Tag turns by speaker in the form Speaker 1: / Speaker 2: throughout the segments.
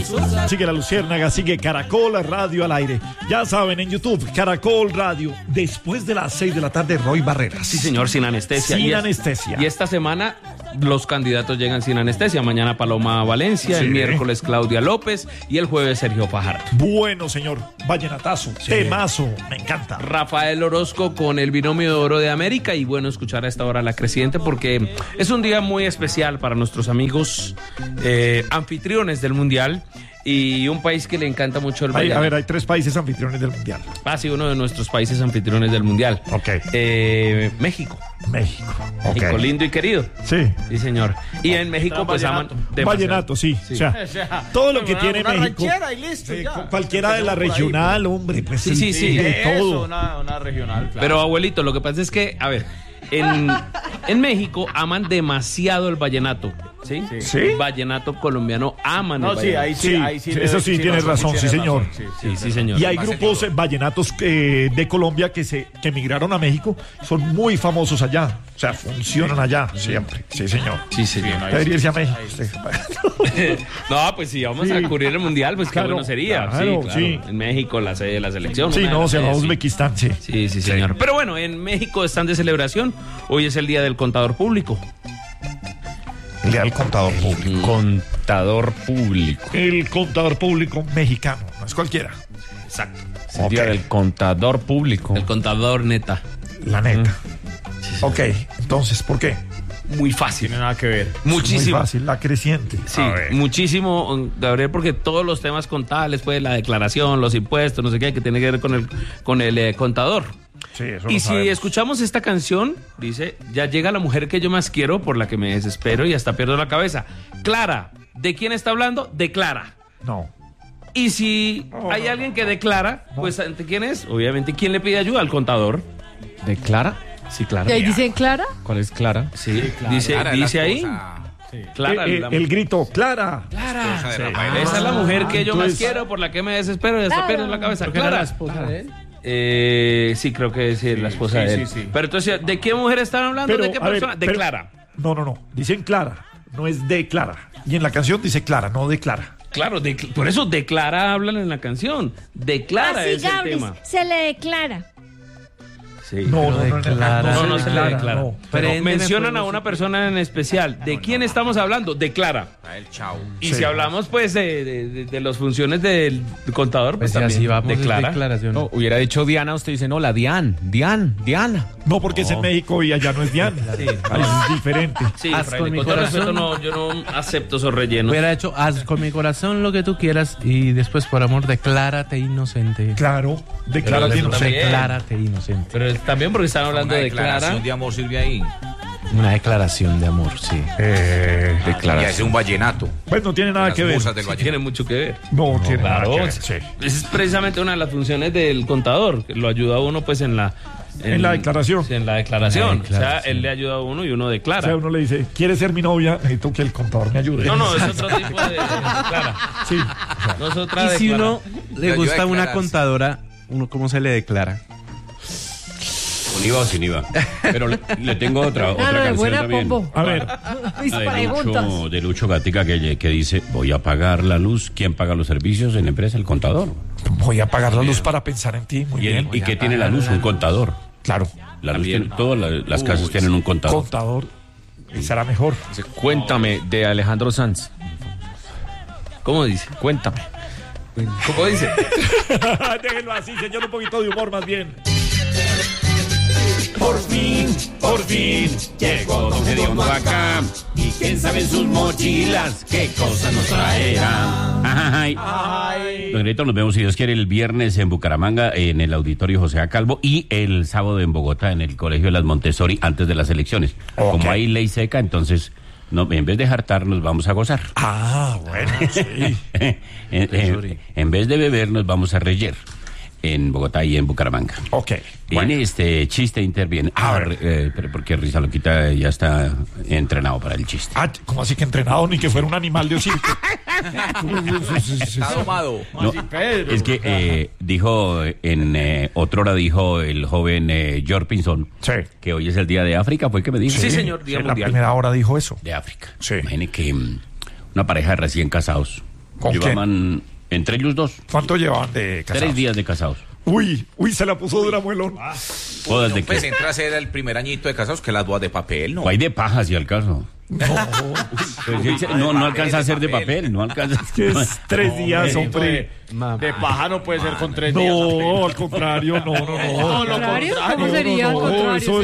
Speaker 1: Sigue La Luciérnaga, sigue Caracol Radio al aire. Ya saben, en YouTube, Caracol Radio. Después de las 6 de la tarde, Roy Barreras.
Speaker 2: Sí, señor, sin anestesia.
Speaker 1: Sin anestesia.
Speaker 2: Y esta semana los candidatos llegan sin anestesia. Mañana Paloma Valencia, el miércoles Claudia López y el jueves Sergio Fajardo.
Speaker 1: Bueno, señor, vallenatazo, temazo, me encanta.
Speaker 2: Rafael Orozco con el binomio de oro de América, y bueno, escuchar a esta hora La Creciente porque es un día muy especial para nuestros amigos anfitriones del Mundial y un país que le encanta mucho el vallenato.
Speaker 1: A ver, hay 3 países anfitriones del Mundial.
Speaker 2: Sí, uno de nuestros países anfitriones del Mundial.
Speaker 1: Ok.
Speaker 2: México.
Speaker 1: México,
Speaker 2: lindo y querido.
Speaker 1: Sí.
Speaker 2: Sí, señor. Y en México pues aman
Speaker 1: vallenato, sí. O sea, todo lo que tiene México.
Speaker 3: Ranchera y listo,
Speaker 1: cualquiera de la regional, hombre, pues
Speaker 2: sí.
Speaker 1: de todo.
Speaker 3: Una regional, claro.
Speaker 2: Pero abuelito, lo que pasa es que, a ver, en México aman demasiado el vallenato. ¿Sí? Vallenato colombiano aman el vallenato.
Speaker 3: Ahí sí.
Speaker 1: Eso sí, tienes razón, sí, señor.
Speaker 2: Sí, señor.
Speaker 1: Y hay grupos vallenatos de Colombia que emigraron a México, son muy famosos allá. O sea, funcionan allá siempre. Sí, señor.
Speaker 2: Sí, señor.
Speaker 1: Debería irse a México.
Speaker 2: No, pues si vamos a cubrir el Mundial, pues
Speaker 1: claro,
Speaker 2: qué bueno sería.
Speaker 1: Claro.
Speaker 2: En México, la sede de la selección.
Speaker 1: Sí, se va a Uzbekistán, sí.
Speaker 2: Sí, señor. Pero bueno, en México están de celebración. Hoy es el Día del Contador Público.
Speaker 1: El día del contador público.
Speaker 2: Contador público.
Speaker 1: El contador público mexicano, no es cualquiera.
Speaker 2: Exacto.
Speaker 4: El día del contador público.
Speaker 2: El contador neta.
Speaker 1: La neta. Ok, entonces, ¿por qué?
Speaker 2: Muy fácil.
Speaker 3: Tiene nada que ver.
Speaker 2: Muchísimo.
Speaker 1: Muy fácil, La Creciente.
Speaker 2: Sí, muchísimo, Gabriel, porque todos los temas contables, pues la declaración, los impuestos, no sé qué, que tiene que ver con el contador.
Speaker 1: Sí, eso
Speaker 2: y
Speaker 1: lo
Speaker 2: si
Speaker 1: sabemos.
Speaker 2: escuchamos esta canción, dice, ya llega la mujer que yo más quiero, por la que me desespero y hasta pierdo la cabeza. Clara, ¿de quién está hablando? De Clara.
Speaker 1: No.
Speaker 2: Y si hay alguien que declara, pues ¿ante quién es? Obviamente, ¿quién le pide ayuda? Al contador.
Speaker 4: ¿De Clara?
Speaker 2: Sí, Clara.
Speaker 5: ¿Y ahí dicen Clara?
Speaker 4: ¿Cuál es Clara?
Speaker 2: Sí,
Speaker 3: Clara.
Speaker 2: dice ahí. Clara,
Speaker 1: El grito, Clara.
Speaker 2: Clara.
Speaker 3: de
Speaker 2: Sí.
Speaker 3: Rafael.
Speaker 2: Esa es la mujer que yo más
Speaker 1: Entonces-
Speaker 2: quiero, por la que me desespero y hasta pierdo la cabeza.
Speaker 5: ¿Porque era
Speaker 2: Clara.
Speaker 5: la esposa de él?
Speaker 2: Sí, creo que es la esposa de él.
Speaker 3: Sí.
Speaker 2: Pero entonces, ¿de qué mujer están hablando?
Speaker 1: Pero,
Speaker 2: ¿De qué
Speaker 1: a ver,
Speaker 2: persona? De
Speaker 1: pero-
Speaker 2: Clara.
Speaker 1: No. Dicen Clara, no es de Clara. Y en la canción dice Clara, no de Clara.
Speaker 2: Claro, por eso de Clara hablan en la canción. De Clara es el tema.
Speaker 6: Se le declara.
Speaker 2: Sí.
Speaker 1: No,
Speaker 4: declara.
Speaker 2: No se le declara.
Speaker 1: no.
Speaker 2: Pero
Speaker 4: Préndeme
Speaker 2: mencionan
Speaker 4: fuego,
Speaker 2: a una persona en especial. ¿De quién estamos hablando? De Clara.
Speaker 3: El chau.
Speaker 2: Y
Speaker 1: Sí.
Speaker 2: si hablamos, pues, de las funciones del contador, pues,
Speaker 4: Pues
Speaker 2: también
Speaker 4: así vamos,
Speaker 2: de Clara.
Speaker 4: declaración. No, hubiera dicho Diana, usted dice, no, la Diana.
Speaker 1: No, porque es en México y allá no es Diana.
Speaker 2: Sí.
Speaker 1: Ahí es diferente.
Speaker 2: Sí,
Speaker 4: Haz
Speaker 2: fraile,
Speaker 4: con mi
Speaker 2: con todo
Speaker 4: corazón.
Speaker 2: respeto, no, yo no acepto esos rellenos.
Speaker 4: Hubiera hecho, haz con mi corazón lo que tú quieras y después, por amor, declárate inocente.
Speaker 1: Claro, de Clara
Speaker 2: Pero
Speaker 1: tiene
Speaker 2: eso también.
Speaker 4: Declárate inocente.
Speaker 2: Pero también porque están hablando de Clara.
Speaker 3: de amor sirve ahí.
Speaker 4: Una declaración de amor, sí.
Speaker 3: Y hace un vallenato.
Speaker 1: Pues no tiene nada que ver.
Speaker 3: Musas del vallenato.
Speaker 2: Tiene mucho que ver.
Speaker 1: No, tiene nada
Speaker 2: Claro,
Speaker 1: que ver. Sí.
Speaker 2: esa es precisamente una de las funciones del contador, que lo ayuda a uno pues en la
Speaker 1: declaración.
Speaker 2: Sí, en la declaración.
Speaker 4: En la declaración.
Speaker 2: O sea, él le ayuda a uno y uno
Speaker 1: O
Speaker 2: declara.
Speaker 1: sea, uno le dice, ¿quieres ser mi novia? Necesito que el contador me ayude.
Speaker 2: No, es otro tipo de declara.
Speaker 1: Sí.
Speaker 2: No es otra
Speaker 4: Y si
Speaker 2: declara.
Speaker 4: uno le gusta una
Speaker 3: declararse.
Speaker 4: contadora, ¿uno cómo se le declara?
Speaker 7: ¿Con IVA o sin IVA? Pero le tengo otra canción
Speaker 5: buena
Speaker 7: también.
Speaker 5: Pombo.
Speaker 1: A ver,
Speaker 5: Mis
Speaker 7: La
Speaker 5: preguntas.
Speaker 7: de Lucho Gatica que dice, voy a pagar la luz. ¿Quién paga los servicios en la empresa? El contador.
Speaker 1: voy a apagar la luz para pensar en ti. Muy bien.
Speaker 7: ¿Y qué tiene la luz? Un contador.
Speaker 1: Claro,
Speaker 7: La luz tiene, todas las casas tienen un contador.
Speaker 1: contador. Será mejor.
Speaker 4: Cuéntame, de Alejandro Sanz.
Speaker 2: ¿Cómo dice?
Speaker 4: Cuéntame.
Speaker 2: ¿Cómo dice?
Speaker 1: Déjenlo así, señor, un poquito de humor más bien. Por fin,
Speaker 7: Llegó Don Gediondo acá. Y quién sabe en sus mochilas qué cosas nos traerá. Ay. Don Grito, nos vemos, si Dios quiere, el viernes en Bucaramanga, en el Auditorio José A. Calvo, y el sábado en Bogotá, en el Colegio de las Montessori, antes de las elecciones.
Speaker 1: Ok.
Speaker 7: Como hay ley seca, entonces, no, en vez de hartar, nos vamos a gozar.
Speaker 1: bueno, sí.
Speaker 7: En vez de beber, nos vamos a reyer. En Bogotá y en Bucaramanga.
Speaker 1: Ok.
Speaker 7: En este chiste interviene. Pero porque Risa Loquita ya está entrenado para el chiste.
Speaker 1: ¿Cómo así que entrenado? Ni que fuera un animal de circo.
Speaker 3: Está domado.
Speaker 7: No, es que dijo otrora dijo el joven George Pinzón
Speaker 1: Sí.
Speaker 7: que hoy es el día de África, fue que me dijo.
Speaker 2: Sí, señor, Día
Speaker 1: En la
Speaker 2: Mundial.
Speaker 1: primera hora dijo eso.
Speaker 7: De África.
Speaker 1: Sí.
Speaker 7: Imagine que una pareja de recién casados
Speaker 1: ¿Con quién?
Speaker 7: Llevaban, entre ellos dos,
Speaker 1: ¿Cuánto llevaban de casados?
Speaker 7: 3 días de casados.
Speaker 1: Uy, se la puso dura, muelón.
Speaker 7: ¿Bodas de
Speaker 3: Pues
Speaker 7: qué?
Speaker 3: entra a ser el primer añito de casados que las bodas de papel, ¿no?
Speaker 7: O hay de paja, si al caso. Pues, no alcanza a ser de papel, no alcanza.
Speaker 1: Que es 3 días, hombre.
Speaker 6: De paja no puede ser con 3 días.
Speaker 1: No, al contrario, no.
Speaker 5: ¿Contrario? ¿Cómo sería al
Speaker 1: No,
Speaker 5: contrario?
Speaker 1: eso es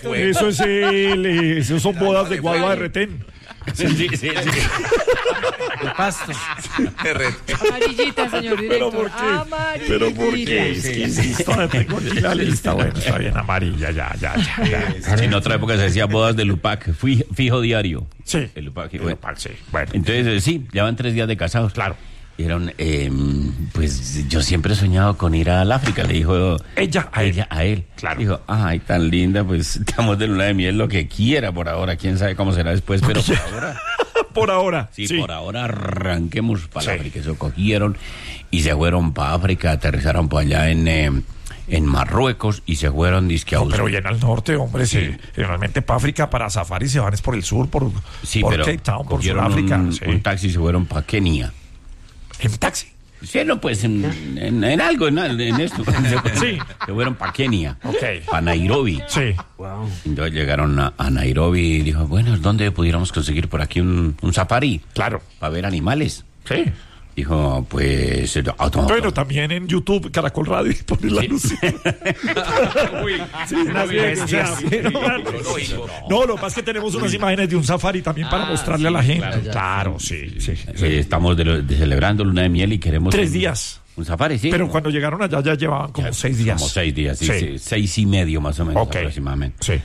Speaker 1: eso son bodas de guagua de retén.
Speaker 7: Sí.
Speaker 4: El pasto.
Speaker 5: Amarillita, señor director.
Speaker 1: ¿Pero por qué?
Speaker 5: Amarillita.
Speaker 1: ¿Pero por qué? Es que insisto, tengo aquí la lista. Bueno, está bien, amarilla, ya.
Speaker 7: En otra época se decía bodas de Lupac, fijo diario.
Speaker 1: Sí.
Speaker 7: El Lupac,
Speaker 1: El
Speaker 7: bueno.
Speaker 1: Lupac, sí. Bueno.
Speaker 7: Entonces, sí, llevan 3 días de casados. Claro. Dijeron, pues yo siempre he soñado con ir al África, le dijo
Speaker 1: Ella a él.
Speaker 7: Claro. Dijo, ay, tan linda, pues estamos de luna de miel, lo que quiera por ahora, quién sabe cómo será después, pero por ahora.
Speaker 1: Por ahora.
Speaker 7: Sí, por ahora arranquemos para
Speaker 1: Sí.
Speaker 7: África. Eso cogieron y se fueron para África, aterrizaron por allá en Marruecos y se fueron disque a
Speaker 1: No, pero bien al norte, hombre, sí. Generalmente para África, para safari se van es por el sur, por
Speaker 7: pero
Speaker 1: Cape Town, por
Speaker 7: cogieron
Speaker 1: Sudáfrica.
Speaker 7: un taxi y se fueron para Kenia.
Speaker 1: En taxi.
Speaker 7: Sí, no, pues en algo, en esto.
Speaker 1: Sí.
Speaker 7: Se fueron para Kenia.
Speaker 1: Ok.
Speaker 7: Para Nairobi.
Speaker 1: Sí.
Speaker 7: Entonces llegaron a Nairobi y dijo, bueno, ¿dónde pudiéramos conseguir por aquí un safari?
Speaker 1: Claro.
Speaker 7: Para ver animales.
Speaker 1: Sí.
Speaker 7: Dijo, pues...
Speaker 1: Bueno, también en YouTube, Caracol Radio, y ponen la luz. Sí, más bien, o sea, no, lo que pasa es que tenemos unas imágenes de un safari también para mostrarle a la gente. Claro, sí.
Speaker 7: Estamos celebrando luna de miel y queremos...
Speaker 1: 3 días.
Speaker 7: Un safari, sí.
Speaker 1: Pero cuando llegaron allá ya llevaban como 6 días.
Speaker 7: Como 6 días, sí,
Speaker 1: Sí.
Speaker 7: 6 y medio más o menos
Speaker 1: Ok.
Speaker 7: aproximadamente.
Speaker 1: Sí.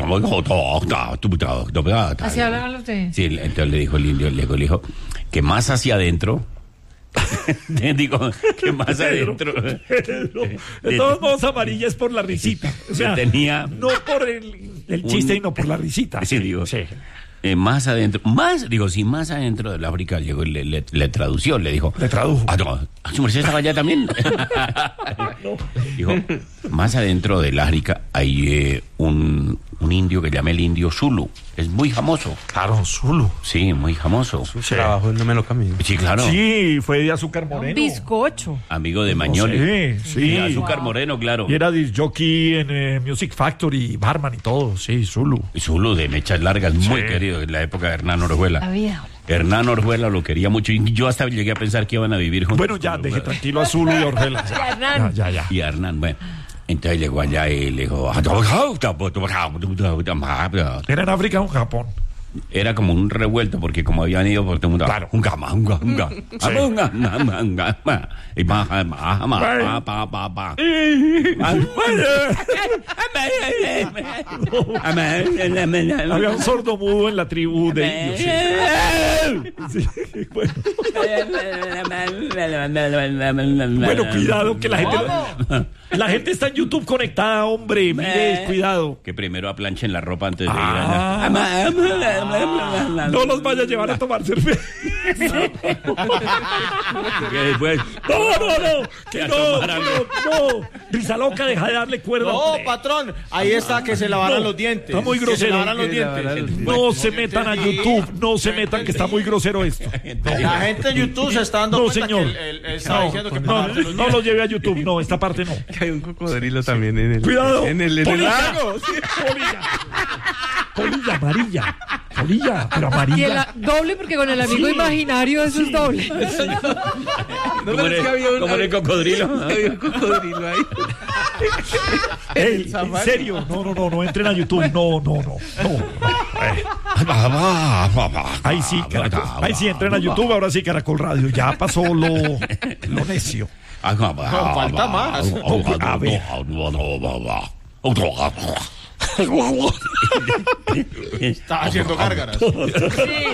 Speaker 5: Así hablaban los de...
Speaker 7: Sí, entonces le dijo el indio, le dijo que más hacia adentro... Digo, que más adentro...
Speaker 1: De todos modos, amarilla es por la risita. O sea,
Speaker 7: tenía
Speaker 1: no por el chiste, sino por la risita.
Speaker 7: Sí, digo.
Speaker 1: Sí.
Speaker 7: Más adentro, más adentro del África llegó y le tradució, le dijo.
Speaker 1: Le tradujo.
Speaker 7: ¿Su merced estaba allá también? Dijo, más adentro del África hay un indio que llama el indio Zulu. Es muy famoso.
Speaker 1: Claro, Zulu.
Speaker 7: Sí, muy famoso.
Speaker 1: Sí.
Speaker 4: Trabajo no me lo camino.
Speaker 7: Sí, claro.
Speaker 1: Sí, fue de Azúcar
Speaker 5: Un
Speaker 1: Moreno.
Speaker 5: bizcocho.
Speaker 7: Amigo de Mañoli.
Speaker 1: Sí.
Speaker 7: Azúcar Moreno, claro.
Speaker 1: Y era disc jockey en Music Factory, barman y todo. Sí, Zulu.
Speaker 7: Zulu de mechas largas, muy
Speaker 1: Sí.
Speaker 7: querido en la época de Hernán Orjuela.
Speaker 5: Había.
Speaker 7: Hernán Orjuela lo quería mucho y yo hasta llegué a pensar que iban a vivir juntos.
Speaker 1: Bueno, ya,
Speaker 7: con
Speaker 1: deje
Speaker 7: Orjuela.
Speaker 1: tranquilo a Zulu y Orgela.
Speaker 5: Y a Hernán.
Speaker 1: Ya.
Speaker 7: Y a Hernán, bueno. Entonces llegó allá y le dijo...
Speaker 1: ¿Era en África o en Japón?
Speaker 7: Era como un revuelto porque como habían ido por todo el mundo...
Speaker 1: Claro. Había un sordomudo en la tribu de indios. Sí. Sí, bueno. Bueno, cuidado, que la gente está en YouTube conectada, hombre. Mire, cuidado.
Speaker 7: Que primero aplanchen la ropa antes de ir
Speaker 1: Ah.
Speaker 7: allá.
Speaker 1: No los vaya a llevar a tomar cerveza.
Speaker 7: Que después...
Speaker 1: No. Que
Speaker 7: A
Speaker 1: no.
Speaker 7: tomar algo.
Speaker 1: Risa loca, deja de darle cuerda.
Speaker 6: No,
Speaker 1: hombre.
Speaker 6: patrón, ahí está que se lavaran
Speaker 1: No,
Speaker 6: los dientes.
Speaker 1: está muy
Speaker 6: Que
Speaker 1: grosero.
Speaker 6: se lavaran los
Speaker 4: Que
Speaker 6: dientes.
Speaker 4: lavaran los
Speaker 1: No se metan a YouTube. No se metan, que está muy grosero esto.
Speaker 6: La gente en YouTube se está dando
Speaker 1: No,
Speaker 6: cuenta
Speaker 1: señor.
Speaker 6: que él está diciendo que
Speaker 1: No,
Speaker 6: lavarse los
Speaker 1: no lo lleve a YouTube. No, esta parte no.
Speaker 4: Que hay un cocodrilo también en el...
Speaker 1: Cuidado.
Speaker 4: En el
Speaker 1: Polilla.
Speaker 4: lago.
Speaker 1: Polilla amarilla. Polilla, pero
Speaker 5: Y
Speaker 1: amarilla.
Speaker 5: doble porque con el amigo imaginario eso es doble.
Speaker 4: No,
Speaker 7: ¿Cómo
Speaker 4: pero es que había un...
Speaker 7: era el cocodrilo?
Speaker 4: Había un cocodrilo ahí.
Speaker 1: Ey, en serio, no entren a YouTube, no. Ahí sí, Caracol. Ahí sí, entren a YouTube, ahora sí, Caracol Radio. Ya pasó lo necio.
Speaker 6: falta más.
Speaker 1: A ver.
Speaker 6: Está haciendo gárgaras.
Speaker 5: Sí.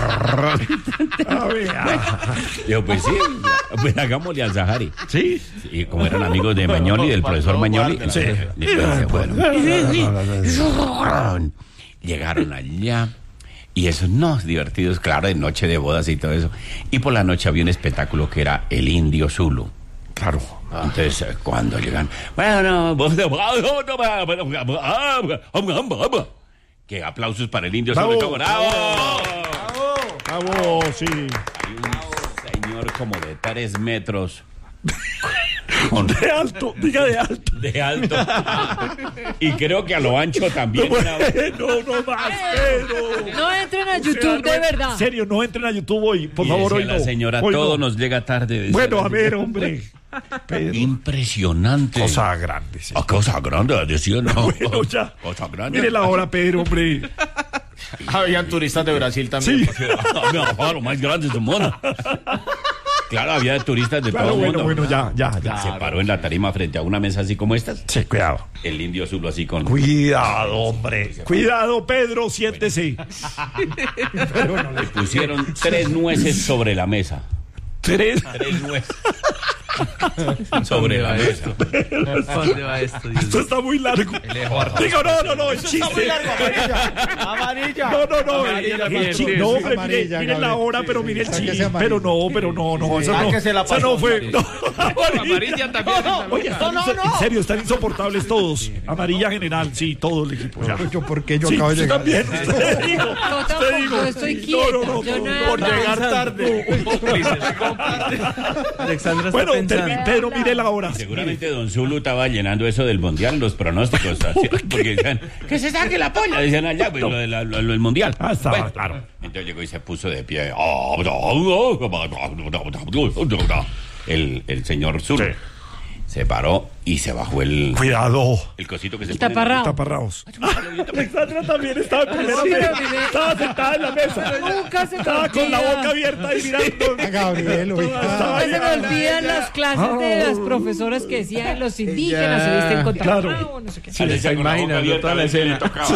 Speaker 1: A ver.
Speaker 7: Yo, pues sí, pues hagámosle al Sahari.
Speaker 1: Sí.
Speaker 7: Y como eran amigos de Mañoli, del profesor Mañoli,
Speaker 6: Sí.
Speaker 7: Llegaron allá. Y esos no divertidos, claro, de noche de bodas y todo eso. Y por la noche había un espectáculo que era el indio Zulu.
Speaker 1: Claro.
Speaker 7: Entonces, cuando llegan, bueno, que aplausos para el indio
Speaker 1: Bravo.
Speaker 7: Zulu. ¡Bravo!
Speaker 1: Bravo, sí.
Speaker 7: Hay un señor señor como de 3 metros.
Speaker 1: De alto, diga de alto.
Speaker 7: De alto. Y creo que a lo ancho también.
Speaker 1: No más, pero.
Speaker 5: No entren a YouTube, de verdad.
Speaker 1: En serio, no entren a YouTube hoy, por
Speaker 7: Y
Speaker 1: favor,
Speaker 7: decía
Speaker 1: hoy no.
Speaker 7: la señora,
Speaker 1: Hoy
Speaker 7: todo
Speaker 1: no.
Speaker 7: nos llega tarde. decía
Speaker 1: Bueno,
Speaker 7: la
Speaker 1: a
Speaker 7: señora.
Speaker 1: ver, hombre. Pedro.
Speaker 7: Impresionante.
Speaker 1: Cosa grande, sí.
Speaker 7: Ah, cosa grande, decía, no.
Speaker 1: Bueno, ya.
Speaker 7: Cosa grande.
Speaker 1: Mire la hora, Pedro, hombre.
Speaker 6: Habían turistas de Brasil también.
Speaker 1: Sí.
Speaker 7: Lo más grande del mundo. Claro, había turistas de
Speaker 1: Claro,
Speaker 7: todo el mundo.
Speaker 1: bueno, ya.
Speaker 7: Se paró en la tarima frente a una mesa así como estas.
Speaker 1: Sí, cuidado.
Speaker 7: El indio Zulu así con...
Speaker 1: Cuidado, hombre. Cuidado, Pedro, siéntese.
Speaker 7: Le pusieron 3 nueces sobre la mesa.
Speaker 1: 3.
Speaker 7: 3 nueces. Sobre la mesa.
Speaker 4: ¿Dónde va esto, Dios?
Speaker 1: Esto está muy largo. Digo, no, el chiste.
Speaker 6: Amarilla.
Speaker 1: No,
Speaker 6: Amarilla,
Speaker 1: el chiste.
Speaker 6: Gabriel.
Speaker 1: No, hombre,
Speaker 8: Amarilla,
Speaker 1: mire la
Speaker 8: Gabriel.
Speaker 1: hora, pero mire el
Speaker 8: Sáquese
Speaker 1: chiste.
Speaker 8: amarilla.
Speaker 1: Pero no, eso no.
Speaker 6: Sáquese la
Speaker 1: Eso no fue. No,
Speaker 2: Amarilla también.
Speaker 1: Oye, en serio, están insoportables todos. Amarilla general, sí, todo el equipo. Ya.
Speaker 8: Porque yo
Speaker 1: Sí,
Speaker 8: acabo de
Speaker 1: usted
Speaker 8: llegar.
Speaker 1: también, usted digo.
Speaker 5: Yo tampoco, yo estoy quieta. Yo no
Speaker 6: Por llegar tarde.
Speaker 4: Alexandra está
Speaker 1: Bueno,
Speaker 4: pensando.
Speaker 1: Pedro, mire la hora.
Speaker 7: Seguramente Don Zulu estaba llenando eso del mundial, los pronósticos. Así, porque decían, que se saque la polla. Decían allá, pues, lo del mundial.
Speaker 1: Ah, estaba, claro.
Speaker 7: Entonces llegó y se puso de pie. El señor Zulu.
Speaker 1: Sí.
Speaker 7: Se paró y se bajó el
Speaker 1: Cuidado.
Speaker 7: cosito que se
Speaker 5: taparrao.
Speaker 1: Taparraos. Alexandra también estaba en primera
Speaker 5: No, pero
Speaker 1: fila. Estaba sentada en la mesa.
Speaker 5: Nunca se me
Speaker 1: Estaba con la
Speaker 5: olvida.
Speaker 1: boca abierta y mirando.
Speaker 8: A Gabriel, oiga.
Speaker 1: Estaba
Speaker 5: Nunca se me
Speaker 1: ahí.
Speaker 5: olvidan las clases de las profesoras que decían los indígenas se visten con
Speaker 1: Claro.
Speaker 5: taparrao, no sé qué.
Speaker 7: Se está
Speaker 4: imaginando toda la escena.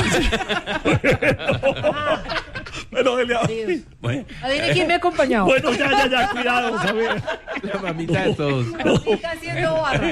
Speaker 1: Bueno, Delia.
Speaker 5: Dios.
Speaker 7: Bueno,
Speaker 5: Adivine quién me ha acompañado.
Speaker 1: Bueno, ya, cuidado, a ver.
Speaker 4: La mamita de todos.
Speaker 5: Está haciendo barra.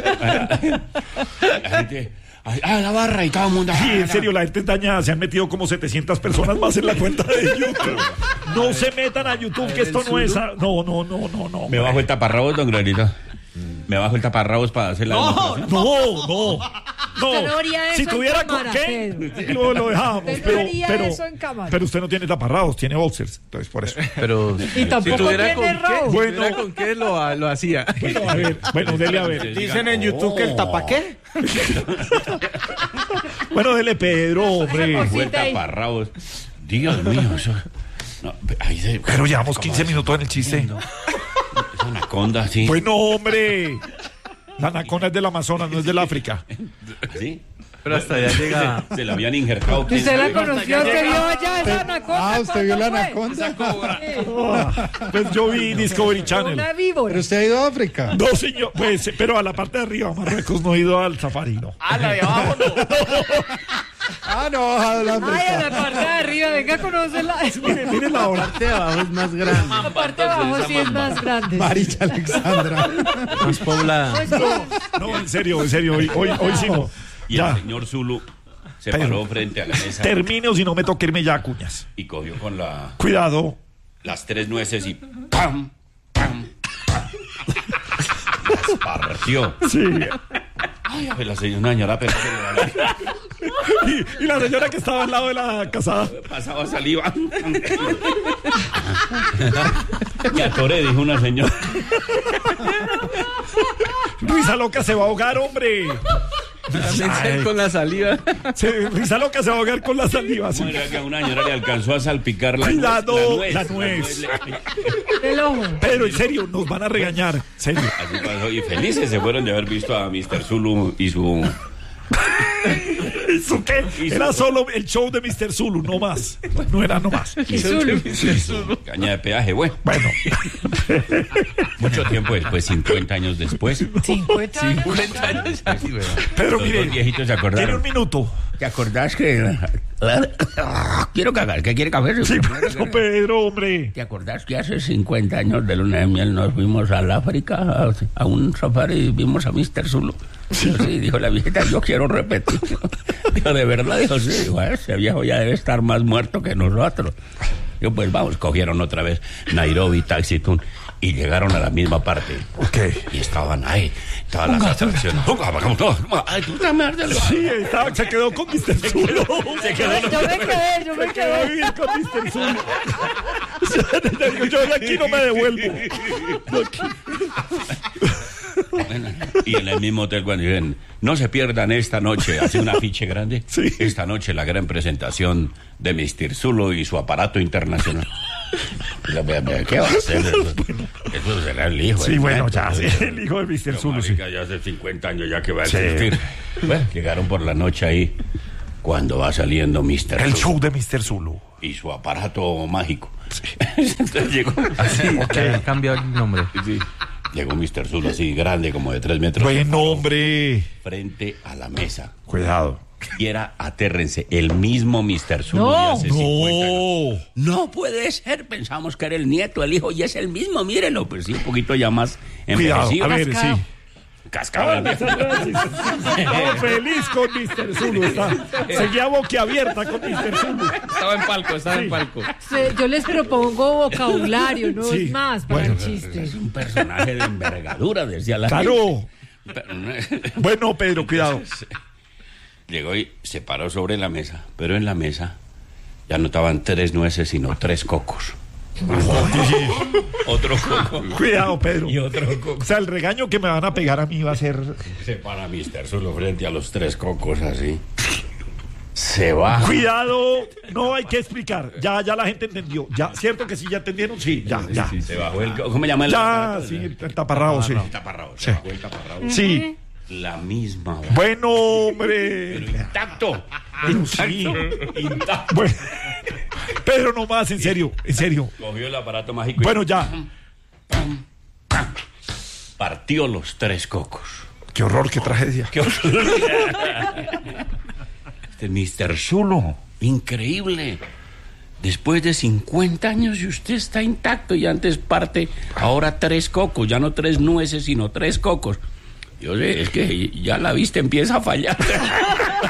Speaker 7: la gente... la barra y todo el mundo...
Speaker 1: Sí, en serio, la gente es dañada. Se han metido como 700 personas más en la cuenta de YouTube. No se metan a YouTube, que esto no es... No.
Speaker 7: Me bajo el taparrabos, don Granito. Me bajo el taparrabos para hacer la demostración.
Speaker 1: No.
Speaker 5: Usted no haría eso
Speaker 1: Si
Speaker 5: en
Speaker 1: tuviera
Speaker 5: cámara,
Speaker 1: con qué,
Speaker 5: Pedro.
Speaker 1: lo dejábamos.
Speaker 5: Usted no haría eso en cámara.
Speaker 1: Pero usted no tiene taparraos, tiene boxers. Entonces, por eso.
Speaker 4: Pero
Speaker 5: Y tampoco
Speaker 4: tuviera
Speaker 5: tiene
Speaker 4: con qué,
Speaker 5: rabo.
Speaker 4: si
Speaker 1: Bueno.
Speaker 4: tuviera con qué lo hacía.
Speaker 1: Bueno, a ver. Bueno, dele a ver.
Speaker 6: Dicen en YouTube que el tapaqué.
Speaker 1: Bueno, dele Pedro, hombre.
Speaker 5: Esa
Speaker 7: Fue el
Speaker 5: cosita ahí.
Speaker 7: taparrabos. Dios mío, eso... No, ahí se...
Speaker 1: Pero llevamos 15 minutos en el chiste.
Speaker 7: Esa anaconda, sí.
Speaker 1: Bueno, hombre. La anaconda es del Amazonas, no es del África.
Speaker 7: ¿Sí?
Speaker 4: Pero hasta allá llega.
Speaker 7: Se la habían injertado. ¿quién
Speaker 5: Usted la
Speaker 7: sabe?
Speaker 5: conoció, usted vio allá esa anaconda.
Speaker 8: ¿Usted vio la
Speaker 5: ¿cuándo
Speaker 8: anaconda?
Speaker 1: Pues yo vi Discovery
Speaker 5: fue?
Speaker 1: Channel.
Speaker 5: Una víbora.
Speaker 8: Pero usted ha ido a África.
Speaker 1: No, señor. Pues, pero a la parte de arriba, Marruecos, no he ido al safari, no.
Speaker 6: Ah, la de abajo no.
Speaker 8: No, a la
Speaker 5: Ay, a
Speaker 8: África.
Speaker 5: la parte de arriba, venga, conócela.
Speaker 1: Mire la hora.
Speaker 4: La parte de abajo es más grande,
Speaker 5: La parte de abajo sí es más grande.
Speaker 8: Maricha Alexandra.
Speaker 4: más poblada.
Speaker 5: Pues no.
Speaker 1: No, en serio, hoy sí no.
Speaker 7: Y
Speaker 1: Ya,
Speaker 7: el señor Zulu se
Speaker 1: Pedro.
Speaker 7: paró frente a la mesa
Speaker 1: termine o si no me toque irme ya, cuñas.
Speaker 7: y cogió con
Speaker 1: Cuidado.
Speaker 7: las 3 nueces y ¡pam! ¡pam! ¡pam! Las partió.
Speaker 1: Sí.
Speaker 7: Ay, a ver, la señora pero
Speaker 1: Y la señora que estaba al lado de la casada.
Speaker 7: pasaba saliva. Me atoré, dijo una señora.
Speaker 1: Risa loca se va a ahogar, hombre.
Speaker 4: También con la saliva.
Speaker 1: Risa loca se va a ahogar con la saliva. Sí.
Speaker 7: Mira que a una señora le alcanzó a salpicar la
Speaker 1: Cuidado,
Speaker 7: nuez.
Speaker 1: la nuez.
Speaker 5: El ojo.
Speaker 1: Pero en serio, nos van a regañar. Serio.
Speaker 7: Así pasó. Y felices se fueron de haber visto a Mr. Zulu y su...
Speaker 1: ¿Eso qué? Era solo el show de Mr. Zulu, no más. No era no más.
Speaker 5: Y Zulu.
Speaker 7: Caña de peaje, bueno.
Speaker 1: Bueno,
Speaker 7: Mucho tiempo después, 50 años después.
Speaker 5: 50 años.
Speaker 4: 40 años ya, sí, güey.
Speaker 1: Pedro,
Speaker 7: Los
Speaker 1: mire.
Speaker 7: dos viejitos se
Speaker 1: Tiene
Speaker 7: acordaron.
Speaker 1: un minuto.
Speaker 7: ¿Te acordás que... Quiero cagar, ¿qué quiere café?
Speaker 1: Sí, pero Pedro, hombre.
Speaker 7: ¿Te acordás que hace 50 años de luna de miel nos fuimos al África a un safari y vimos a Mr. Zulu? Sí, dijo la viejita, yo quiero repetir. Dijo, ¿de verdad? Dijo, sí, dijo, ese viejo ya debe estar más muerto que nosotros. Yo, pues vamos, cogieron otra vez Nairobi, Taxi Tun. y llegaron a la misma parte.
Speaker 1: Ok.
Speaker 7: Y estaban ahí, estaban las atracciones. Vamos todos. Ay, tú también.
Speaker 1: Sí, se quedó con Mr. Zulo.
Speaker 7: Se quedó.
Speaker 5: Yo me
Speaker 1: Se quedó a
Speaker 5: quedé.
Speaker 1: vivir con Mr. Zulo. Yo de aquí no me devuelvo.
Speaker 7: Bueno, y en el mismo hotel cuando dicen, no se pierdan esta noche, hace un afiche grande.
Speaker 1: Sí.
Speaker 7: Esta noche la gran presentación de Mr. Zulo y su aparato internacional. ¿Qué va a hacer? Eso será el hijo.
Speaker 1: Sí,
Speaker 7: el
Speaker 1: bueno,
Speaker 7: nieto.
Speaker 1: ya, sí, el hijo de Mr. Zulo, sí.
Speaker 7: Ya hace 50 años ya que va a
Speaker 1: Sí.
Speaker 7: existir. Bueno, llegaron por la noche ahí, cuando va saliendo Mr.
Speaker 1: El
Speaker 7: Zulo
Speaker 1: show de Mr. Zulo.
Speaker 7: y su aparato mágico. Entonces llegó así.
Speaker 4: Ya cambió el nombre.
Speaker 7: Sí. Llegó Mr. Zulo así, grande, como de 3 metros.
Speaker 1: Buen hombre.
Speaker 7: Frente a la mesa.
Speaker 1: Cuidado.
Speaker 7: Y era, atérrense, el mismo Mr. Zulo
Speaker 5: No.
Speaker 7: de hace 50 años.
Speaker 1: No.
Speaker 7: No puede ser, pensamos que era el nieto, el hijo, y es el mismo, mírenlo. Pues sí, un poquito ya más
Speaker 1: Cuidado.
Speaker 7: envejecido.
Speaker 1: A ver,
Speaker 5: Cascado.
Speaker 1: sí.
Speaker 7: Cascado el viejo.
Speaker 1: Estaba feliz con Mr. Zulo. Seguía boquiabierta con Mr. Zulo.
Speaker 2: Estaba en palco.
Speaker 5: Yo les propongo vocabulario, no
Speaker 1: Sí.
Speaker 5: es más para
Speaker 1: Bueno,
Speaker 5: el chiste.
Speaker 7: Es un personaje de envergadura, decía la
Speaker 1: Claro.
Speaker 7: gente.
Speaker 1: Bueno, Pedro, cuidado.
Speaker 7: Llegó y se paró sobre la mesa, pero en la mesa ya no estaban 3 nueces, sino 3 cocos. Otro coco.
Speaker 1: Cuidado, Pedro.
Speaker 7: Y otro coco.
Speaker 1: O sea, el regaño que me van a pegar a mí va a ser...
Speaker 7: Se para Mr. Zulo frente a los 3 cocos así. Se baja.
Speaker 1: Cuidado, no hay que explicar. Ya la gente entendió. Ya, ¿cierto que sí ya entendieron? Sí, ya.
Speaker 7: Sí, se bajó el... ¿Cómo llama el
Speaker 1: Ya,
Speaker 7: aparato?
Speaker 1: sí, el taparrabo, sí.
Speaker 7: El taparrabo. Se
Speaker 1: Sí.
Speaker 7: bajó el taparrabo.
Speaker 1: Sí.
Speaker 7: La misma.
Speaker 1: Bueno, hombre.
Speaker 7: Intacto.
Speaker 1: Sí.
Speaker 7: Intacto.
Speaker 1: Bueno, Pedro, no más, en serio, en serio.
Speaker 7: Cogió el aparato mágico y...
Speaker 1: Bueno, ya.
Speaker 7: partió los 3 cocos.
Speaker 1: Qué horror, qué tragedia.
Speaker 7: Este Mr. Zulo, increíble. Después de 50 años y usted está intacto y antes parte, ahora 3 cocos, ya no 3 nueces, sino 3 cocos. Yo sé, es que ya la vista empieza a fallar.